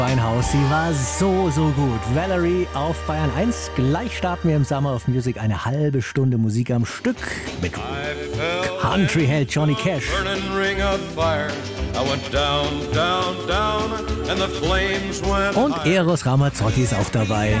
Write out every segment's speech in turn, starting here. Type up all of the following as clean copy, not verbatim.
Beinhaus, sie war so gut. Valerie auf Bayern 1. Gleich starten wir im Summer of Music eine halbe Stunde Musik am Stück mit Country-Held Johnny Cash. Und Eros Ramazzotti ist auch dabei.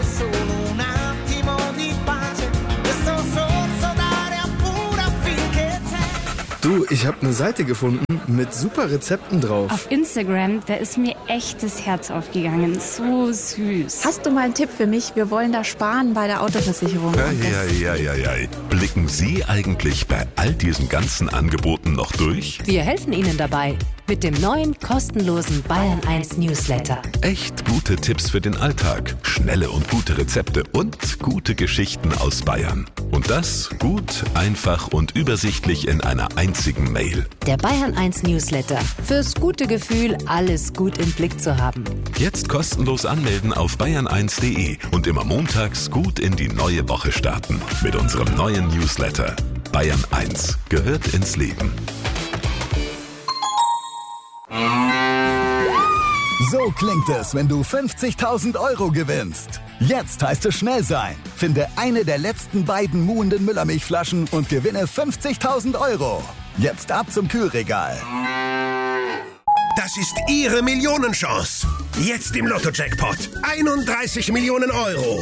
Du, ich habe eine Seite gefunden mit super Rezepten drauf. Auf Instagram, da ist mir echt das Herz aufgegangen. So süß. Hast du mal einen Tipp für mich? Wir wollen da sparen bei der Autoversicherung. Ja. Blicken Sie eigentlich bei all diesen ganzen Angeboten noch durch? Wir helfen Ihnen dabei mit dem neuen kostenlosen Bayern 1 Newsletter. Echt gute Tipps für den Alltag, schnelle und gute Rezepte und gute Geschichten aus Bayern. Und das gut, einfach und übersichtlich in einer einzigen Mail. Der Bayern 1 Newsletter. Fürs gute Gefühl, alles gut im Blick zu haben. Jetzt kostenlos anmelden auf bayern1.de und immer montags gut in die neue Woche starten. Mit unserem neuen Newsletter. Bayern 1 gehört ins Leben. So klingt es, wenn du 50.000 € gewinnst. Jetzt heißt es schnell sein. Finde eine der letzten beiden muhenden Müllermilchflaschen und gewinne 50.000 €. Jetzt ab zum Kühlregal. Das ist Ihre Millionenchance. Jetzt im Lotto-Jackpot. 31 Millionen €.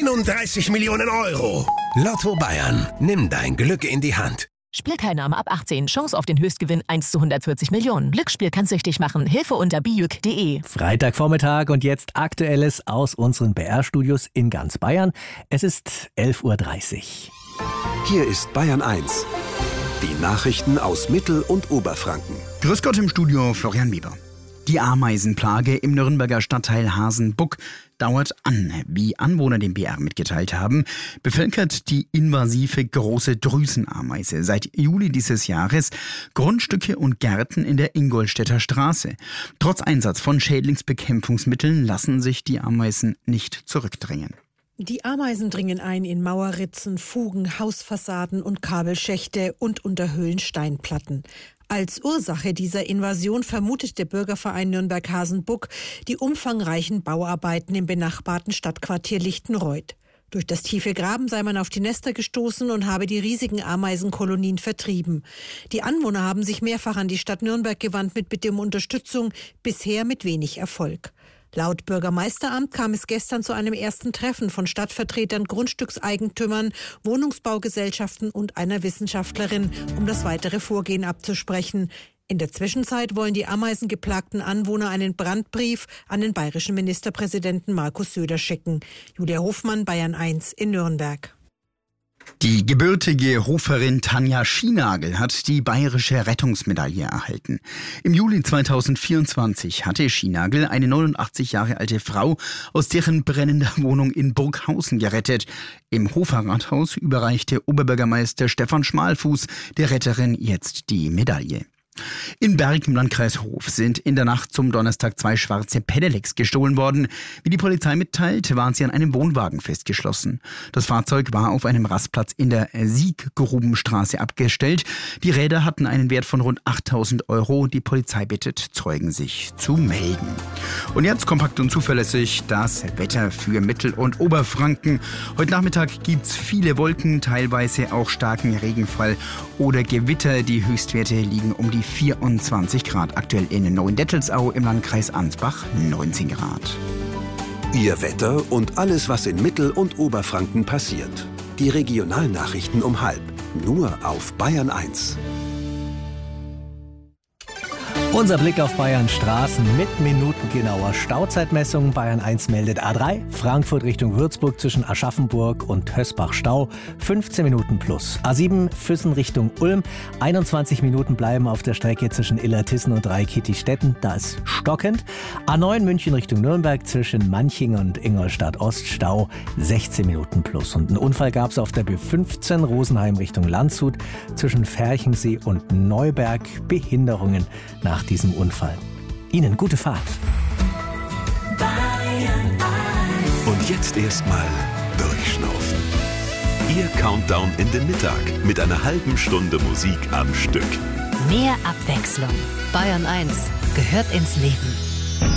31 Millionen €. Lotto Bayern. Nimm dein Glück in die Hand. Spielteilnahme ab 18. Chance auf den Höchstgewinn 1 zu 140 Millionen. Glücksspiel kann süchtig machen. Hilfe unter bijuk.de. Freitagvormittag und jetzt Aktuelles aus unseren BR-Studios in ganz Bayern. Es ist 11:30 Uhr. Hier ist Bayern 1. Die Nachrichten aus Mittel- und Oberfranken. Grüß Gott im Studio, Florian Bieber. Die Ameisenplage im Nürnberger Stadtteil Hasenbuck dauert an. Wie Anwohner dem BR mitgeteilt haben, bevölkert die invasive große Drüsenameise seit Juli dieses Jahres Grundstücke und Gärten in der Ingolstädter Straße. Trotz Einsatz von Schädlingsbekämpfungsmitteln lassen sich die Ameisen nicht zurückdrängen. Die Ameisen dringen ein in Mauerritzen, Fugen, Hausfassaden und Kabelschächte und unterhöhlen Steinplatten. Als Ursache dieser Invasion vermutet der Bürgerverein Nürnberg-Hasenbuck die umfangreichen Bauarbeiten im benachbarten Stadtquartier Lichtenreuth. Durch das tiefe Graben sei man auf die Nester gestoßen und habe die riesigen Ameisenkolonien vertrieben. Die Anwohner haben sich mehrfach an die Stadt Nürnberg gewandt mit Bitte um Unterstützung, bisher mit wenig Erfolg. Laut Bürgermeisteramt kam es gestern zu einem ersten Treffen von Stadtvertretern, Grundstückseigentümern, Wohnungsbaugesellschaften und einer Wissenschaftlerin, um das weitere Vorgehen abzusprechen. In der Zwischenzeit wollen die ameisengeplagten Anwohner einen Brandbrief an den bayerischen Ministerpräsidenten Markus Söder schicken. Julia Hofmann, Bayern 1 in Nürnberg. Die gebürtige Hoferin Tanja Schienagel hat die bayerische Rettungsmedaille erhalten. Im Juli 2024 hatte Schienagel eine 89 Jahre alte Frau aus deren brennender Wohnung in Burghausen gerettet. Im Hofer Rathaus überreichte Oberbürgermeister Stefan Schmalfuß der Retterin jetzt die Medaille. In Berg im Landkreis Hof sind in der Nacht zum Donnerstag 2 schwarze Pedelecs gestohlen worden. Wie die Polizei mitteilt, waren sie an einem Wohnwagen festgeschlossen. Das Fahrzeug war auf einem Rastplatz in der Sieggrubenstraße abgestellt. Die Räder hatten einen Wert von rund 8.000 €. Die Polizei bittet Zeugen, sich zu melden. Und jetzt kompakt und zuverlässig das Wetter für Mittel- und Oberfranken. Heute Nachmittag gibt's viele Wolken, teilweise auch starken Regenfall oder Gewitter. Die Höchstwerte liegen um die 24 Grad, aktuell in Neuendettelsau im Landkreis Ansbach 19 Grad. Ihr Wetter und alles, was in Mittel- und Oberfranken passiert. Die Regionalnachrichten um 12:30. Nur auf Bayern 1. Unser Blick auf Bayern Straßen mit minutengenauer Stauzeitmessung. Bayern 1 meldet A3, Frankfurt Richtung Würzburg zwischen Aschaffenburg und Hösbach Stau, 15 Minuten plus. A7 Füssen Richtung Ulm, 21 Minuten bleiben auf der Strecke zwischen Illertissen und Reikittistetten, da ist stockend. A9 München Richtung Nürnberg zwischen Manching und Ingolstadt Ost Stau, 16 Minuten plus. Und einen Unfall gab es auf der B15 Rosenheim Richtung Landshut zwischen Ferchensee und Neuberg, Behinderungen nach diesem Unfall. Ihnen gute Fahrt. Und jetzt erstmal durchschnaufen. Ihr Countdown in den Mittag mit einer halben Stunde Musik am Stück. Mehr Abwechslung. Bayern 1 gehört ins Leben.